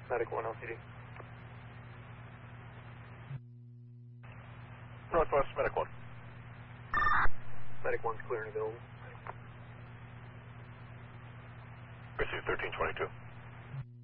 Medic 1 LCD. Northwest, Medic 1. Medic 1's clear and available. Receive 1322.